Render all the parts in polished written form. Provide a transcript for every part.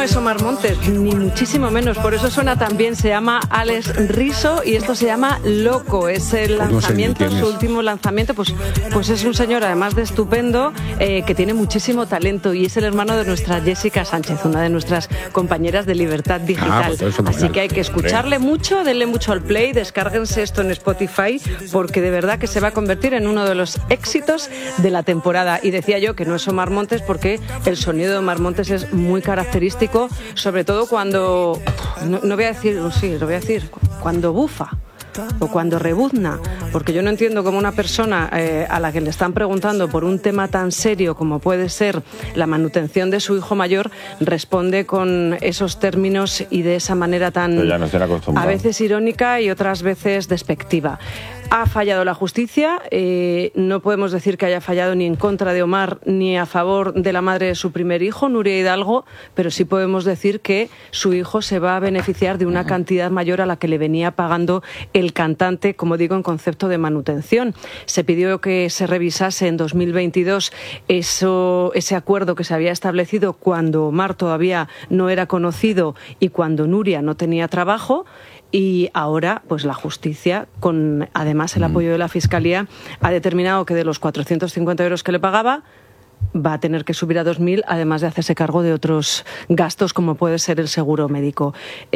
es Omar Montes, ni muchísimo menos. Por eso suena tan bien. Se llama Alex Riso y esto se llama Loco. Es el lanzamiento, su último lanzamiento. Pues es un señor, además de estupendo, que tiene muchísimo talento y es el hermano de nuestra Jessica Sánchez, una de nuestras compañeras de Libertad Digital. Así que hay que escucharle mucho, denle mucho al play, descárguense esto en Spotify, porque de verdad que se va a convertir en uno de los éxitos de la temporada. Y decía yo que no es Omar Montes porque el sonido de Omar Montes es muy característico, sobre todo cuando, no voy a decir, sí, lo voy a decir, cuando bufa o cuando rebuzna, porque yo no entiendo cómo una persona a la que le están preguntando por un tema tan serio como puede ser la manutención de su hijo mayor responde con esos términos y de esa manera tan a veces irónica y otras veces despectiva. Ha fallado la justicia, no podemos decir que haya fallado ni en contra de Omar ni a favor de la madre de su primer hijo, Nuria Hidalgo, pero sí podemos decir que su hijo se va a beneficiar de una cantidad mayor a la que le venía pagando el cantante, como digo, en concepto de manutención. Se pidió que se revisase en 2022 ese acuerdo que se había establecido cuando Omar todavía no era conocido y cuando Nuria no tenía trabajo. Y ahora, pues la justicia, con además el apoyo de la Fiscalía, ha determinado que de los 450 euros que le pagaba, va a tener que subir a 2.000, además de hacerse cargo de otros gastos, como puede ser el seguro médico.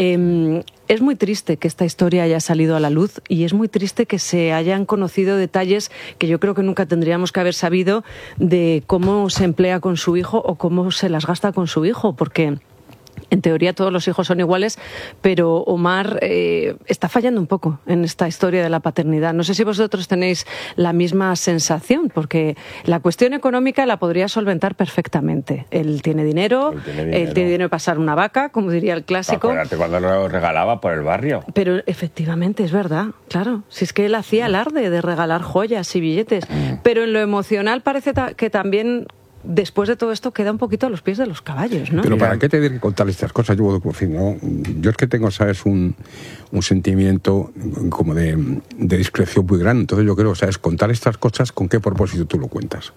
Es muy triste que esta historia haya salido a la luz y es muy triste que se hayan conocido detalles que yo creo que nunca tendríamos que haber sabido de cómo se emplea con su hijo o cómo se las gasta con su hijo, porque en teoría todos los hijos son iguales, pero Omar está fallando un poco en esta historia de la paternidad. No sé si vosotros tenéis la misma sensación, porque la cuestión económica la podría solventar perfectamente. Él tiene dinero, él tiene dinero para pasar una vaca, como diría el clásico. Acuérdate cuando lo regalaba por el barrio. Pero efectivamente, es verdad, claro. Si es que él hacía alarde de regalar joyas y billetes. Pero en lo emocional parece que también, después de todo esto, queda un poquito a los pies de los caballos, ¿no? Pero ¿para qué te tienen que contar estas cosas? Yo es que tengo, ¿sabes?, un sentimiento como de discreción muy grande. Entonces yo creo, ¿sabes?, contar estas cosas, ¿con qué propósito tú lo cuentas?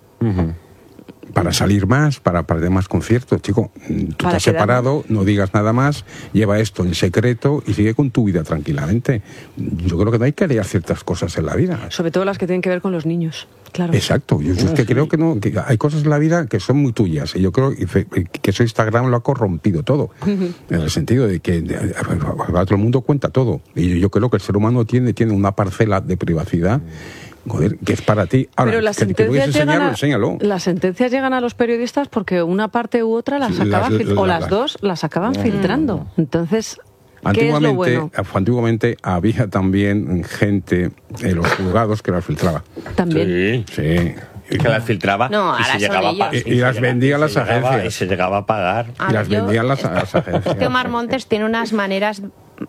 Para salir más, para más conciertos, chico. Tú estás separado, no digas nada más, lleva esto en secreto y sigue con tu vida tranquilamente. Yo creo que no hay que leer ciertas cosas en la vida. Sobre todo las que tienen que ver con los niños, claro. Exacto. Yo es que creo que no, que hay cosas en la vida que son muy tuyas. Y yo creo que eso Instagram lo ha corrompido todo. En el sentido de que todo el mundo cuenta todo. Y yo creo que el ser humano tiene una parcela de privacidad, joder, que es para ti. Ahora, pero las sentencias llegan a los periodistas porque una parte u otra las acaban o las dos las acaban filtrando. Entonces, ¿qué es lo bueno? Antiguamente había también gente en los juzgados que las filtraba. ¿También? Sí. Que las filtraba y las vendía a las agencias. Y se llegaba a pagar. Y las vendían las agencias. Es que Omar Montes tiene unas maneras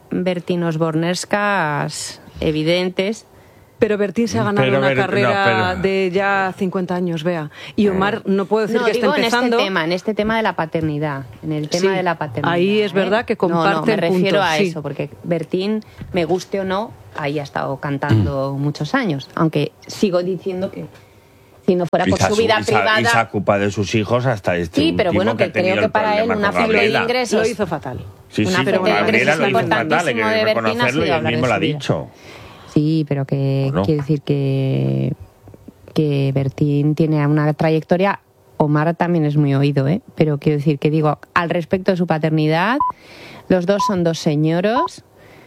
bertinosbornescas evidentes. Pero Bertín se ha ganado una carrera de ya 50 años, vea. Y Omar, no puedo decir que esté empezando. En este tema de la paternidad. En el tema de la paternidad. Ahí es verdad que comparten me refiero a eso, porque Bertín, me guste o no, ahí ha estado cantando muchos años. Aunque sigo diciendo que si no fuera por su vida privada... Y se ocupa de sus hijos hasta este último. Sí, pero bueno, que creo que para él una fuente de ingresos... Lo hizo fatal. Sí, pero Gabriela lo hizo fatal, hay que reconocerlo y él mismo lo ha dicho. Sí, pero quiero decir que Bertín tiene una trayectoria. Omar también es muy oído, pero quiero decir que digo, al respecto de su paternidad, los dos son dos señoros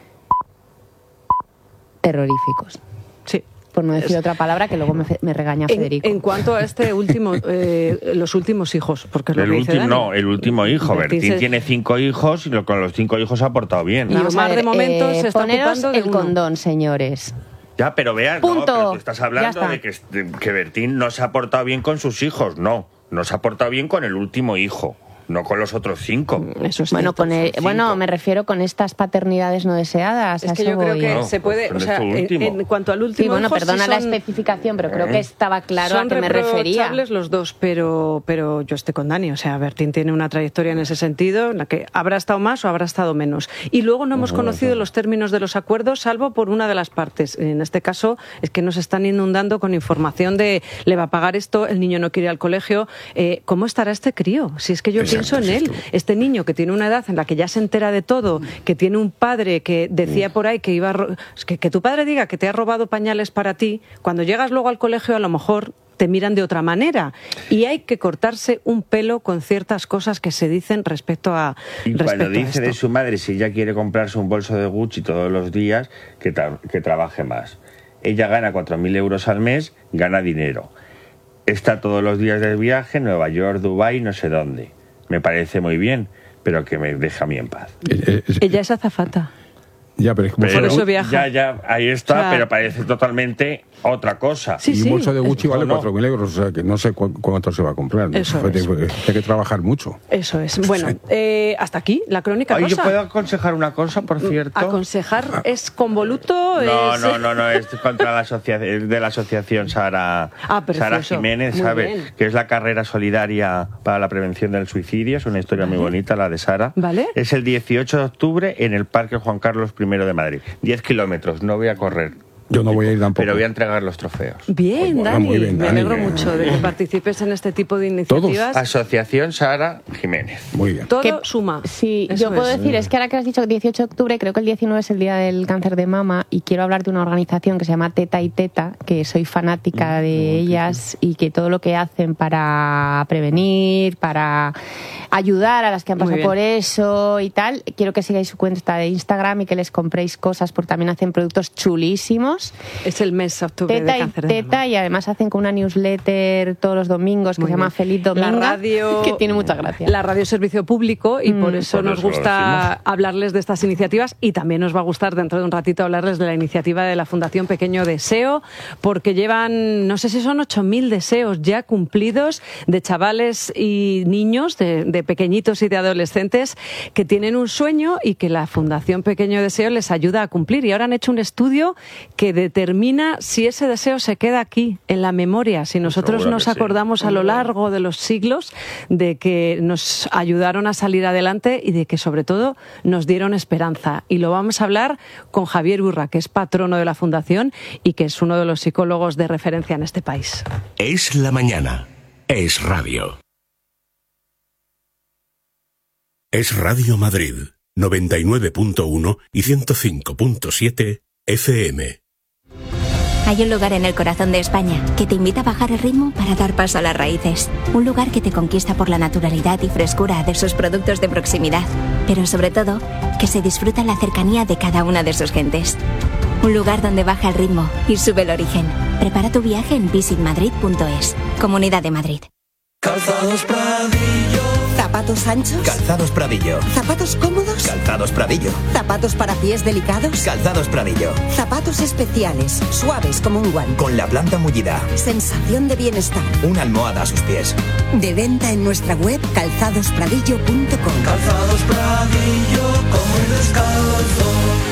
terroríficos. Sí. Por no decir otra palabra que luego me regaña Federico. En cuanto a este último, los últimos hijos, porque es lo que dice Dani. No, el último hijo. Bertín tiene 5 hijos y con los 5 hijos se ha portado bien. Y Omar de momento se está ocupando de el condón, señores. Ya, pero veas, pero tú estás hablando de que Bertín no se ha portado bien con sus hijos. No se ha portado bien con el último hijo. No con los otros 5. Eso es bueno, me refiero con estas paternidades no deseadas. Es que yo creo que se puede, o sea, en cuanto al último. Sí, bueno, perdona la especificación, pero creo que estaba claro a qué me refería. Son reprochables los dos, pero yo estoy con Dani. O sea, Bertín tiene una trayectoria en ese sentido, en la que habrá estado más o habrá estado menos. Y luego no hemos conocido los términos de los acuerdos, salvo por una de las partes. En este caso, es que nos están inundando con información de le va a pagar esto, el niño no quiere ir al colegio. ¿Cómo estará este crío? Si es que yo pienso en él. Este niño que tiene una edad en la que ya se entera de todo, que tiene un padre que decía por ahí que que tu padre diga que te ha robado pañales para ti, cuando llegas luego al colegio a lo mejor te miran de otra manera, y hay que cortarse un pelo con ciertas cosas que se dicen respecto a cuando dice de su madre, si ella quiere comprarse un bolso de Gucci todos los días, que trabaje más. Ella gana 4.000 euros al mes, gana dinero. Está todos los días de viaje, Nueva York, Dubái, no sé dónde. Me parece muy bien, pero que me deje a mí en paz. Ella es azafata. Ya, pero es como por eso viaja. Ya, ahí está, o sea, pero parece totalmente otra cosa. Sí, y un bolso de Gucci vale 4.000 euros, o sea, que no sé cuánto se va a comprar. ¿No? Eso es. Hay que trabajar mucho. Eso es. Bueno, hasta aquí la crónica rosa. ¿Yo puedo aconsejar una cosa, por cierto? ¿Aconsejar es convoluto? No, es contra la asociación, de la asociación Sara Jiménez, ¿sabes? Que es la carrera solidaria para la prevención del suicidio. Es una historia muy bonita, la de Sara. ¿Vale? Es el 18 de octubre en el Parque Juan Carlos I de Madrid. 10 kilómetros, no voy a correr. Yo no voy a ir tampoco. Pero voy a entregar los trofeos. Bien, Dani. Muy bien, Dani. Me alegro mucho de que participes en este tipo de iniciativas. Todos. Asociación Sara Jiménez. Muy bien. Todo suma. Sí, yo puedo decir, es que ahora que has dicho que 18 de octubre, creo que el 19 es el día del cáncer de mama, y quiero hablar de una organización que se llama Teta y Teta, que soy fanática de ellas, y que todo lo que hacen para prevenir, para ayudar a las que han pasado por eso y tal, quiero que sigáis su cuenta de Instagram y que les compréis cosas, porque también hacen productos chulísimos. Es el mes de octubre de cáncer de mama. Y además hacen con una newsletter todos los domingos que se llama Feliz Domingo, la radio, que tiene mucha gracia. La radio es servicio público y por eso nos gusta hablarles de estas iniciativas, y también nos va a gustar dentro de un ratito hablarles de la iniciativa de la Fundación Pequeño Deseo, porque llevan, no sé si son 8.000 deseos ya cumplidos de chavales y niños, de pequeñitos y de adolescentes que tienen un sueño y que la Fundación Pequeño Deseo les ayuda a cumplir. Y ahora han hecho un estudio que determina si ese deseo se queda aquí, en la memoria, si nosotros nos acordamos a lo largo de los siglos de que nos ayudaron a salir adelante y de que sobre todo nos dieron esperanza. Y lo vamos a hablar con Javier Urra, que es patrono de la Fundación y que es uno de los psicólogos de referencia en este país. Es la mañana. Es radio. Es Radio Madrid, 99.1 y 105.7 FM. Hay un lugar en el corazón de España que te invita a bajar el ritmo para dar paso a las raíces. Un lugar que te conquista por la naturalidad y frescura de sus productos de proximidad, pero sobre todo, que se disfruta la cercanía de cada una de sus gentes. Un lugar donde baja el ritmo y sube el origen. Prepara tu viaje en visitmadrid.es. Comunidad de Madrid. Calzados Pradillo. ¿Zapatos anchos? Calzados Pradillo. ¿Zapatos cómodos? Calzados Pradillo. ¿Zapatos para pies delicados? Calzados Pradillo. Zapatos especiales, suaves como un guante. Con la planta mullida. Sensación de bienestar. Una almohada a sus pies. De venta en nuestra web calzadospradillo.com. Calzados Pradillo, como el descalzo.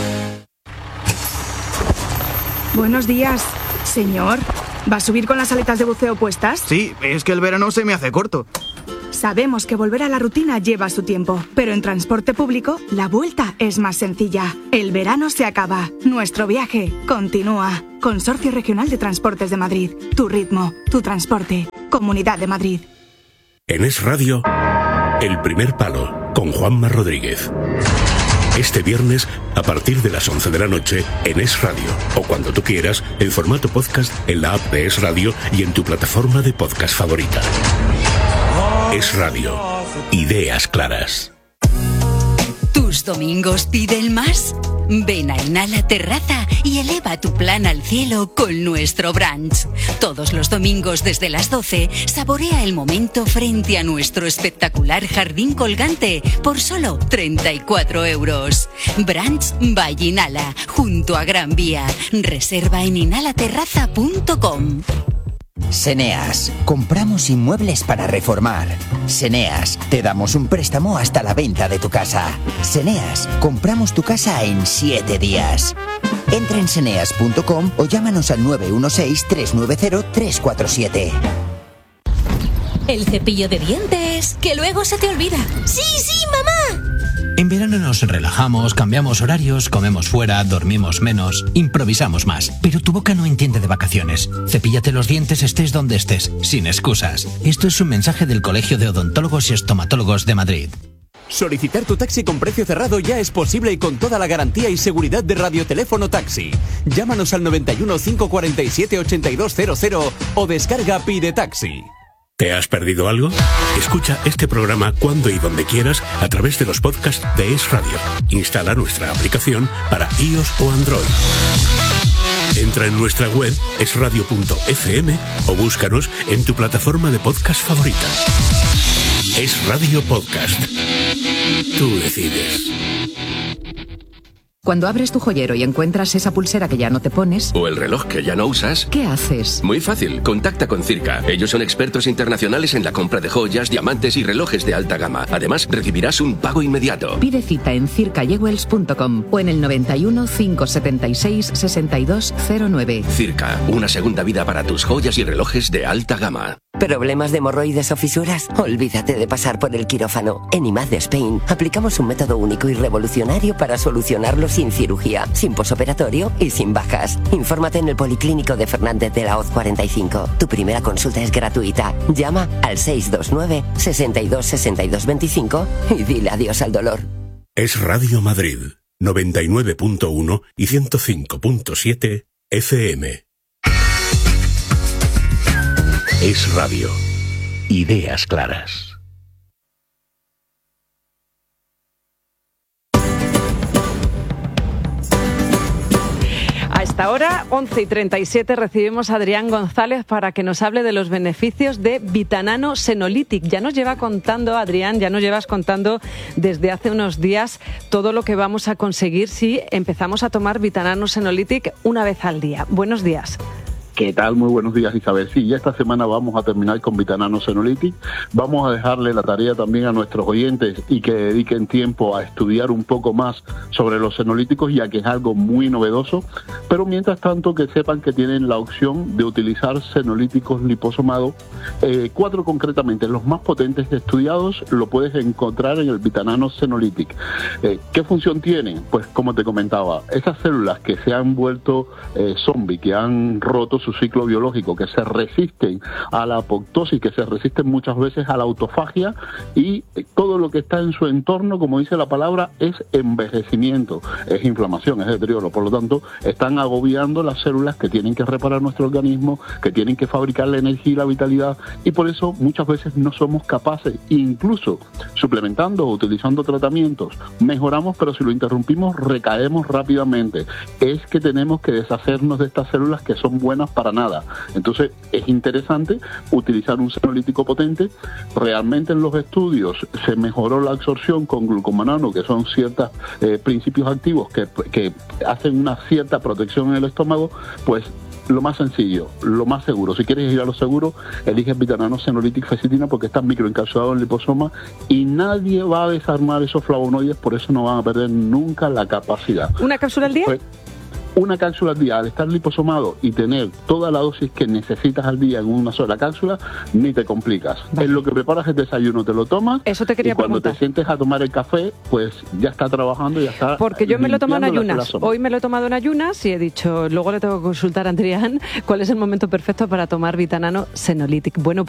Buenos días, señor. ¿Va a subir con las aletas de buceo puestas? Sí, es que el verano se me hace corto. Sabemos que volver a la rutina lleva su tiempo, pero en transporte público la vuelta es más sencilla. El verano se acaba, nuestro viaje continúa. Consorcio Regional de Transportes de Madrid. Tu ritmo, tu transporte. Comunidad de Madrid. En Es Radio, El Primer Palo, con Juanma Rodríguez. Este viernes, a partir de las 11 de la noche, en Es Radio, o cuando tú quieras, en formato podcast, en la app de Es Radio y en tu plataforma de podcast favorita. Es Radio. Ideas claras. ¿Tus domingos piden más? Ven a Inhala Terraza y eleva tu plan al cielo con nuestro brunch. Todos los domingos desde las 12, saborea el momento frente a nuestro espectacular jardín colgante por solo 34 euros. Brunch by Inhala, junto a Gran Vía. Reserva en inhalaterraza.com. Seneas, compramos inmuebles para reformar. Seneas, te damos un préstamo hasta la venta de tu casa. Seneas, compramos tu casa en 7 días. Entra en seneas.com o llámanos al 916-390-347. El cepillo de dientes, que luego se te olvida. ¡Sí, sí, mamá! En verano verano nos relajamos, cambiamos horarios, comemos fuera, dormimos menos, improvisamos más. Pero tu boca no entiende de vacaciones. Cepíllate los dientes estés donde estés, sin excusas. Esto es un mensaje del Colegio de Odontólogos y Estomatólogos de Madrid. Solicitar tu taxi con precio cerrado ya es posible y con toda la garantía y seguridad de Radioteléfono Taxi. Llámanos al 91 547 8200 o descarga Pide Taxi. ¿Te has perdido algo? Escucha este programa cuando y donde quieras a través de los podcasts de Es Radio. Instala nuestra aplicación para iOS o Android. Entra en nuestra web esradio.fm o búscanos en tu plataforma de podcast favorita. Es Radio Podcast. Tú decides. Cuando abres tu joyero y encuentras esa pulsera que ya no te pones... o el reloj que ya no usas... ¿qué haces? Muy fácil, contacta con Circa. Ellos son expertos internacionales en la compra de joyas, diamantes y relojes de alta gama. Además, recibirás un pago inmediato. Pide cita en circajewels.com o en el 91 576 6209. Circa, una segunda vida para tus joyas y relojes de alta gama. ¿Problemas de hemorroides o fisuras? Olvídate de pasar por el quirófano. En IMAD de Spain aplicamos un método único y revolucionario para solucionarlo sin cirugía, sin posoperatorio y sin bajas. Infórmate en el Policlínico de Fernández de la Hoz 45. Tu primera consulta es gratuita. Llama al 629 62 62 25 y dile adiós al dolor. Es Radio Madrid, 99.1 y 105.7 FM. Es Radio. Ideas claras. A esta hora, 11:37, recibimos a Adrián González para que nos hable de los beneficios de Vitanano Senolytic. Ya nos lleva contando, Adrián, ya nos llevas contando desde hace unos días todo lo que vamos a conseguir si empezamos a tomar Vitanano Senolytic una vez al día. Buenos días. ¿Qué tal? Muy buenos días, Isabel. Sí, ya esta semana vamos a terminar con Vitanano Senolytic. Vamos a dejarle la tarea también a nuestros oyentes y que dediquen tiempo a estudiar un poco más sobre los senolíticos, ya que es algo muy novedoso. Pero mientras tanto, que sepan que tienen la opción de utilizar senolíticos liposomados, 4 concretamente, los más potentes estudiados, lo puedes encontrar en el Vitanano Senolytic. ¿Qué función tienen? Pues como te comentaba, esas células que se han vuelto zombie, que han roto su ciclo biológico, que se resisten a la apoptosis, que se resisten muchas veces a la autofagia, y todo lo que está en su entorno, como dice la palabra, es envejecimiento, es inflamación, es deterioro. Por lo tanto, están agobiando las células que tienen que reparar nuestro organismo, que tienen que fabricar la energía y la vitalidad, y por eso muchas veces no somos capaces, incluso suplementando o utilizando tratamientos, mejoramos, pero si lo interrumpimos recaemos rápidamente. Es que tenemos que deshacernos de estas células que son buenas para nada. Entonces es interesante utilizar un senolítico potente. Realmente en los estudios se mejoró la absorción con glucomanano, que son ciertos principios activos que hacen una cierta protección en el estómago. Pues lo más sencillo, lo más seguro, si quieres ir a lo seguro, elige Vitanano Senolytic Fecitina, porque está microencapsulado en liposoma y nadie va a desarmar esos flavonoides, por eso no van a perder nunca la capacidad. ¿Una cápsula al día? Pues, una cápsula al día, al estar liposomado y tener toda la dosis que necesitas al día en una sola cápsula, ni te complicas. Vale. En lo que preparas el desayuno te lo tomas. Eso te quería preguntar. Cuando te sientes a tomar el café, pues ya está trabajando, ya está. Porque yo me lo tomo en ayunas. Hoy me lo he tomado en ayunas y he dicho, luego le tengo que consultar a Adrián cuál es el momento perfecto para tomar Vitanano Senolytic. Bueno,